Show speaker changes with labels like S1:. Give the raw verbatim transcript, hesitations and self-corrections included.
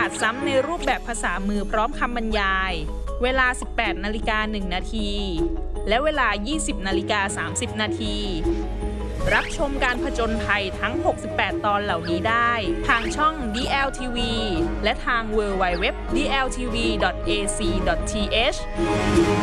S1: าศซ้ำในรูปแบบภาษามือพร้อมคำบรรยายเวลา สิบแปดนาฬิกาหนึ่งนาทีและเวลา ยี่สิบนาฬิกาสามสิบนาทีรับชมการผจญภัยทั้ง หกสิบแปด ตอนเหล่านี้ได้ทางช่อง ดี แอล ที วี และทาง ดับเบิลยู ดับเบิลยู ดับเบิลยู ดอท ดี แอล ที วี ดอท เอ ซี ดอท ที เอช